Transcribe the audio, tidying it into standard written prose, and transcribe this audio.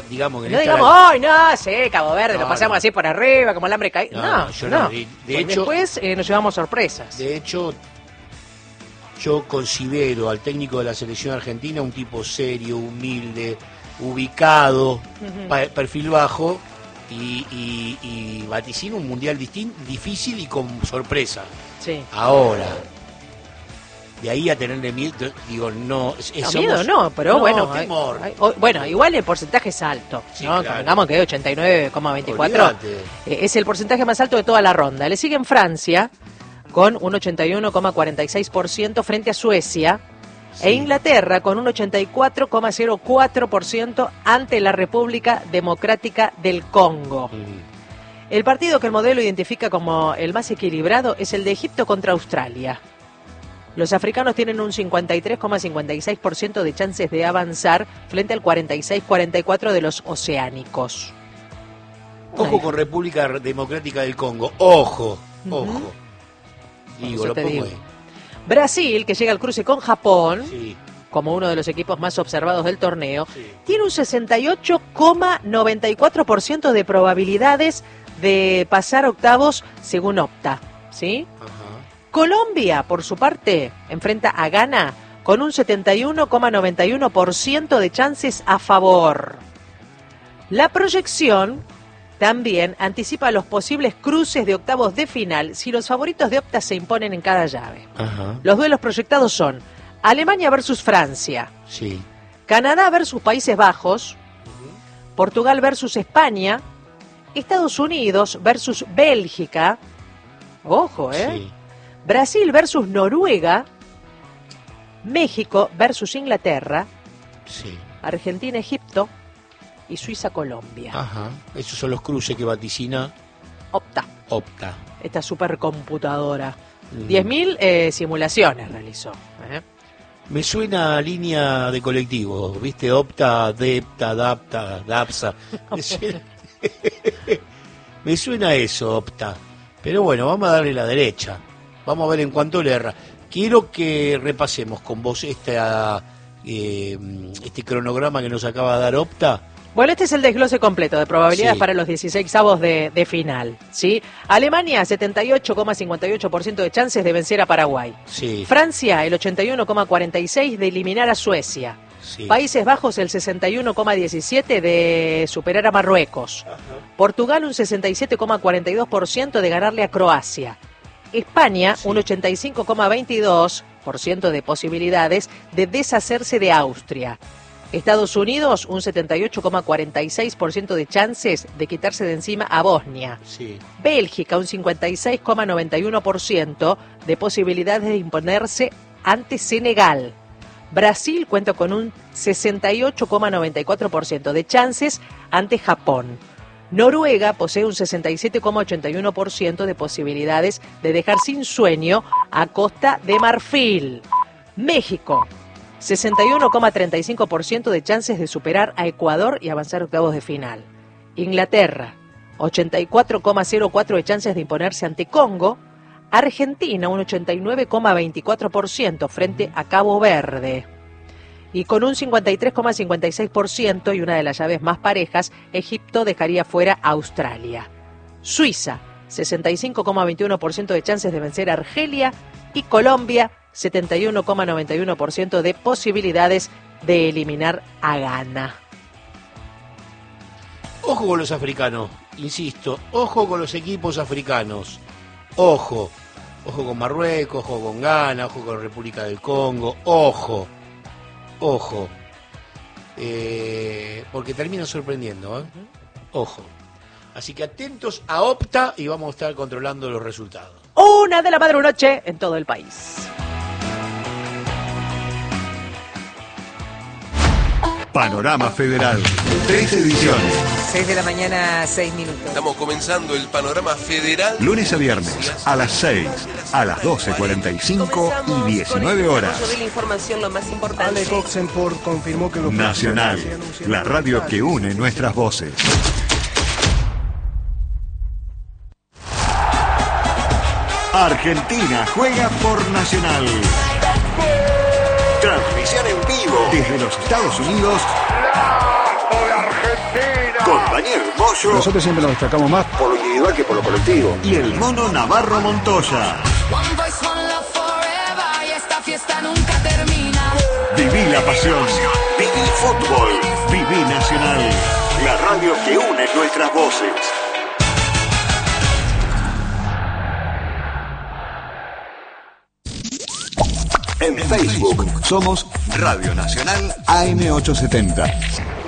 digamos... No digamos, ¡ay, no! Sí, Cabo Verde, lo pasamos así por arriba, como alambre caído. No. De hecho, después nos llevamos sorpresas. De hecho, yo considero al técnico de la selección argentina un tipo serio, humilde, ubicado, perfil bajo, y vaticina un mundial difícil y con sorpresa. Sí. Ahora, de ahí a tenerle miedo, digo, no. Miedo no, pero bueno. Temor. Bueno, igual el porcentaje es alto, sí, ¿no? Claro. Digamos que 89,24 es el porcentaje más alto de toda la ronda. Le sigue en Francia con un 81,46% frente a Suecia. Sí. E Inglaterra con un 84,04% ante la República Democrática del Congo. El partido que el modelo identifica como el más equilibrado es el de Egipto contra Australia. Los africanos tienen un 53,56% de chances de avanzar frente al 46,44% de los oceánicos. Ojo con República Democrática del Congo. Ojo. Digo, lo pongo ahí. Brasil, que llega al cruce con Japón, como uno de los equipos más observados del torneo, tiene un 68,94% de probabilidades de pasar octavos según Opta, ¿sí? Colombia, por su parte, enfrenta a Ghana con un 71,91% de chances a favor. La proyección también anticipa los posibles cruces de octavos de final si los favoritos de Opta se imponen en cada llave. Los duelos proyectados son Alemania versus Francia, Canadá versus Países Bajos, Portugal versus España, Estados Unidos versus Bélgica, ojo, Brasil versus Noruega, México versus Inglaterra, Argentina, Egipto y Suiza, Colombia. Esos son los cruces que vaticina Opta. Esta supercomputadora. 10.000 simulaciones realizó. Me suena a línea de colectivo, ¿viste? Opta, Depta, Dapta, Dapsa. Me suena eso, Opta. Pero bueno, vamos a darle la derecha. Vamos a ver en cuánto le erra. Quiero que repasemos con vos este cronograma que nos acaba de dar Opta. Bueno, este es el desglose completo de probabilidades para los 16avos de final, ¿sí? Alemania, 78,58% de chances de vencer a Paraguay. Francia, el 81,46% de eliminar a Suecia. Países Bajos, el 61,17% de superar a Marruecos. Portugal, un 67,42% de ganarle a Croacia. España, un 85,22% de posibilidades de deshacerse de Austria. Estados Unidos, un 78,46% de chances de quitarse de encima a Bosnia. Bélgica, un 56,91% de posibilidades de imponerse ante Senegal. Brasil cuenta con un 68,94% de chances ante Japón. Noruega posee un 67,81% de posibilidades de dejar sin sueño a Costa de Marfil. México, 61,35% de chances de superar a Ecuador y avanzar a octavos de final. Inglaterra, 84,04% de chances de imponerse ante Congo. Argentina, un 89,24% frente a Cabo Verde. Y con un 53,56% y una de las llaves más parejas, Egipto dejaría fuera a Australia. Suiza, 65,21% de chances de vencer a Argelia. Y Colombia, 71,91% de posibilidades de eliminar a Ghana. Ojo con los africanos, insisto, ojo con los equipos africanos. Ojo con Marruecos, ojo con Ghana, ojo con República del Congo, ojo, porque termina sorprendiendo, ojo. Así que atentos a Opta y vamos a estar controlando los resultados. 1 de la madrugada en todo el país. Panorama Federal, 3 ediciones. 6 de la mañana, 6 minutos. Estamos comenzando el Panorama Federal. Lunes a viernes, a las 6, a las 12:45 y 19 horas. Yo vi la información, lo más importante. Ale Oxenford confirmó que los Nacional, la radio que une nuestras voces. Argentina juega por Nacional. Transmisión en vivo desde los Estados Unidos. ¡La de Argentina! Con Daniel Moyo Nosotros siempre nos destacamos más por lo individual que por lo colectivo. y el Mono Navarro Montoya. One voice, one love forever, y esta fiesta nunca termina. Viví la pasión. Viví fútbol. Viví Nacional. La radio que une nuestras voces. En Facebook somos Radio Nacional AM870.